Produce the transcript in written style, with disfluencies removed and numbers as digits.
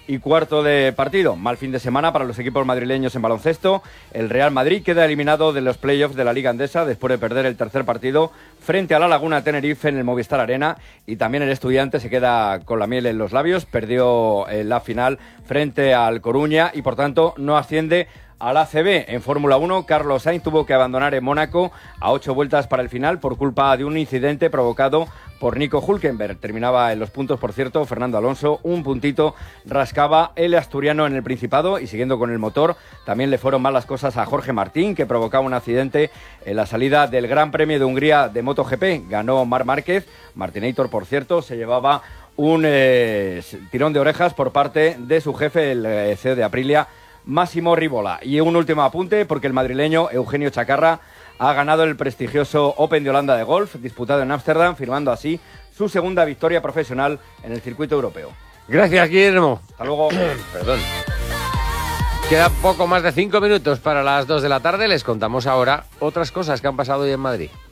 y cuarto de partido. Mal fin de semana para los equipos madrileños en baloncesto. El Real Madrid queda eliminado de los playoffs de la Liga Endesa después de perder el tercer partido frente a la Laguna Tenerife en el Movistar Arena, y también el Estudiantes se queda con la miel en los labios, perdió la final frente al Coruña y por tanto no asciende al ACB. En Fórmula 1, Carlos Sainz tuvo que abandonar en Mónaco a 8 vueltas para el final por culpa de un incidente provocado por Nico Hülkenberg. Terminaba en los puntos, por cierto, Fernando Alonso, un puntito rascaba el asturiano en el Principado, y siguiendo con el motor, también le fueron mal las cosas a Jorge Martín, que provocaba un accidente en la salida del Gran Premio de Hungría de MotoGP. Ganó Marc Márquez. Martinator, por cierto, se llevaba un tirón de orejas por parte de su jefe, el CEO de Aprilia, Massimo Rivola. Y un último apunte, porque el madrileño Eugenio Chacarra ha ganado el prestigioso Open de Holanda de golf, disputado en Ámsterdam, firmando así su segunda victoria profesional en el circuito europeo. Gracias, Guillermo. Hasta luego. Perdón. Queda poco más de 5 minutos para las 2 de la tarde. Les contamos ahora otras cosas que han pasado hoy en Madrid.